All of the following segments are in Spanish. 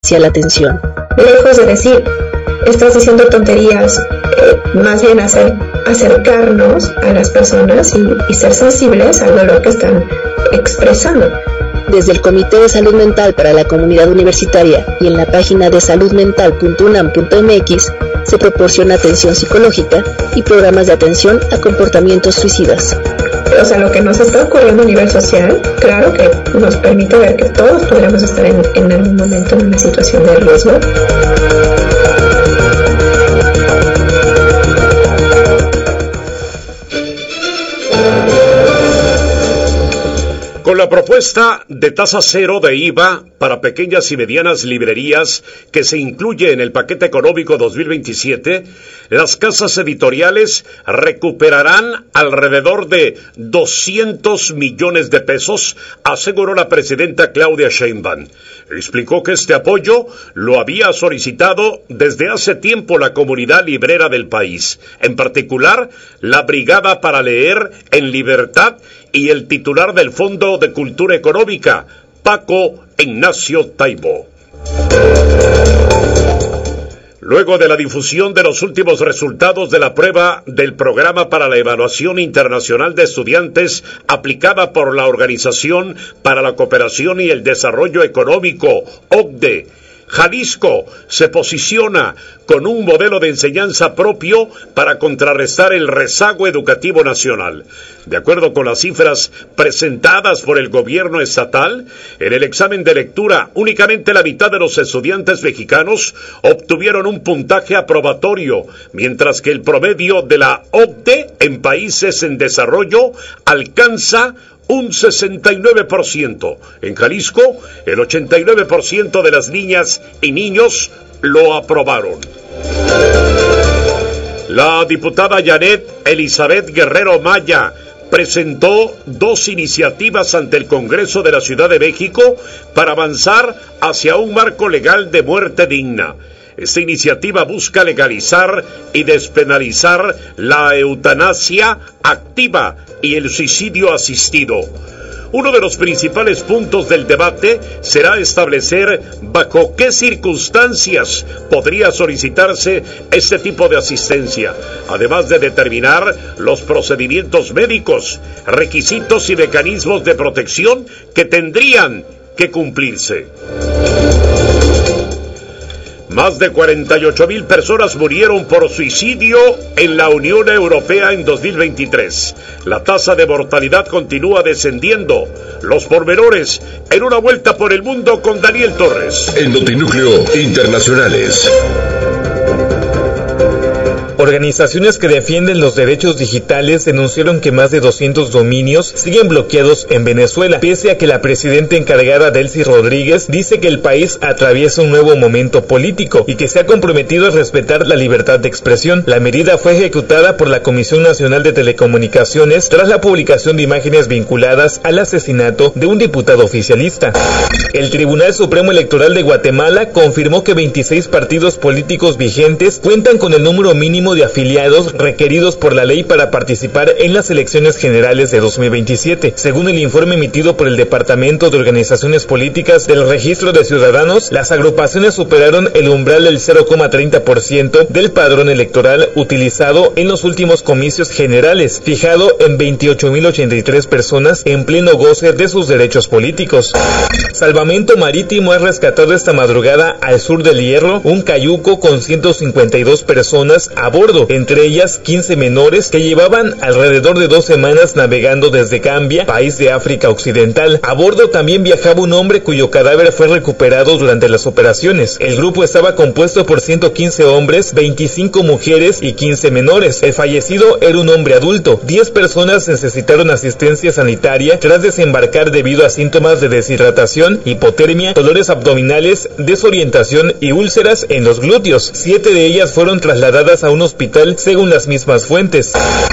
especial atención. Lejos de decir, estás diciendo tonterías, más bien acercarnos a las personas y ser sensibles al dolor que están expresando. Desde el Comité de Salud Mental para la Comunidad Universitaria y en la página de saludmental.unam.mx se proporciona atención psicológica y programas de atención a comportamientos suicidas. O sea, lo que nos está ocurriendo a nivel social, claro que nos permite ver que todos podríamos estar en algún momento en una situación de riesgo. Con la propuesta de tasa cero de IVA para pequeñas y medianas librerías que se incluye en el paquete económico 2027, las casas editoriales recuperarán alrededor de 200 millones de pesos, aseguró la presidenta Claudia Sheinbaum. Explicó que este apoyo lo había solicitado desde hace tiempo la comunidad librera del país, en particular la Brigada para Leer en Libertad y el titular del Fondo de Cultura Económica, Paco Ignacio Taibo. Luego de la difusión de los últimos resultados de la prueba del Programa para la Evaluación Internacional de Estudiantes aplicada por la Organización para la Cooperación y el Desarrollo Económico, OCDE, Jalisco se posiciona con un modelo de enseñanza propio para contrarrestar el rezago educativo nacional. De acuerdo con las cifras presentadas por el gobierno estatal, en el examen de lectura únicamente la mitad de los estudiantes mexicanos obtuvieron un puntaje aprobatorio, mientras que el promedio de la OCDE en países en desarrollo alcanza un 69%. En Jalisco, el 89% de las niñas y niños lo aprobaron. La diputada Janet Elizabeth Guerrero Maya presentó 2 iniciativas ante el Congreso de la Ciudad de México para avanzar hacia un marco legal de muerte digna. Esta iniciativa busca legalizar y despenalizar la eutanasia activa y el suicidio asistido. Uno de los principales puntos del debate será establecer bajo qué circunstancias podría solicitarse este tipo de asistencia, además de determinar los procedimientos médicos, requisitos y mecanismos de protección que tendrían que cumplirse. Más de 48,000 personas murieron por suicidio en la Unión Europea en 2023. La tasa de mortalidad continúa descendiendo. Los pormenores en una vuelta por el mundo con Daniel Torres. En Notinúcleo Internacionales. Organizaciones que defienden los derechos digitales denunciaron que más de 200 dominios siguen bloqueados en Venezuela, pese a que la presidenta encargada Delcy Rodríguez dice que el país atraviesa un nuevo momento político y que se ha comprometido a respetar la libertad de expresión. La medida fue ejecutada por la Comisión Nacional de Telecomunicaciones tras la publicación de imágenes vinculadas al asesinato de un diputado oficialista. El Tribunal Supremo Electoral de Guatemala confirmó que 26 partidos políticos vigentes cuentan con el número mínimo de afiliados requeridos por la ley para participar en las elecciones generales de 2027. Según el informe emitido por el Departamento de Organizaciones Políticas del Registro de Ciudadanos, las agrupaciones superaron el umbral del 0,30% del padrón electoral utilizado en los últimos comicios generales, fijado en 28,083 personas en pleno goce de sus derechos políticos. Salvamento Marítimo ha rescatado esta madrugada al sur del Hierro un cayuco con 152 personas a bordo, entre ellas 15 menores que llevaban alrededor de 2 semanas navegando desde Gambia, país de África Occidental. A bordo también viajaba un hombre cuyo cadáver fue recuperado durante las operaciones. El grupo estaba compuesto por 115 hombres, 25 mujeres y 15 menores. El fallecido era un hombre adulto. 10 personas necesitaron asistencia sanitaria tras desembarcar debido a síntomas de deshidratación, hipotermia, dolores abdominales, desorientación y úlceras en los glúteos. 7 de ellas fueron trasladadas a un hospital, según las mismas fuentes.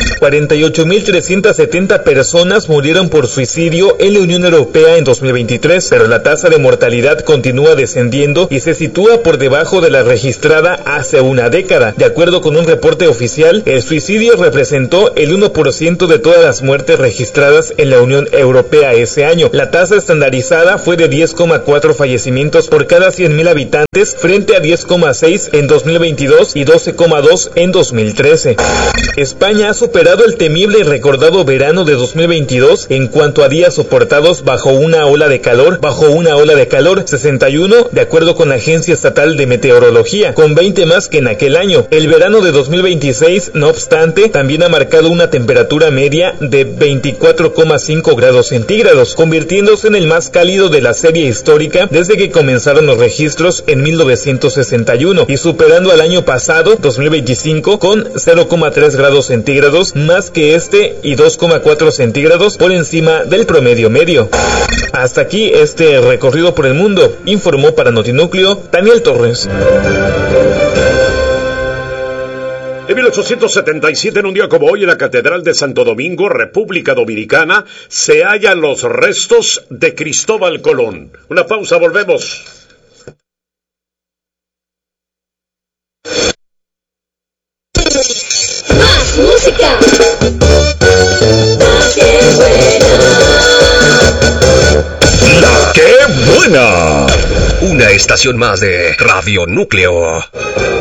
48.370 personas murieron por suicidio en la Unión Europea en 2023, pero la tasa de mortalidad continúa descendiendo y se sitúa por debajo de la registrada hace una década. De acuerdo con un reporte oficial, el suicidio representó el 1% de todas las muertes registradas en la Unión Europea ese año. La tasa estandarizada fue de 10,4 fallecimientos por cada 100.000 habitantes frente a 10,6 en 2022 y 12,2 en 2013. España ha superado el temible y recordado verano de 2022 en cuanto a días soportados bajo una ola de calor, 61 de acuerdo con la Agencia Estatal de Meteorología, con 20 más que en aquel año. El verano de 2026, no obstante, también ha marcado una temperatura media de 24,5 grados centígrados, convirtiéndose en el más cálido de la serie histórica desde que comenzaron los registros en 1961 y superando al año pasado, 2025, con 0,3 grados centígrados más que este y 2,4 centígrados por encima del promedio medio. Hasta aquí este recorrido por el mundo, informó para Notinúcleo Daniel Torres. En 1877, en un día como hoy, en la Catedral de Santo Domingo, República Dominicana, se hallan los restos de Cristóbal Colón. Una pausa, volvemos. Más música. La que buena. La que buena. Una estación más de Radio Núcleo.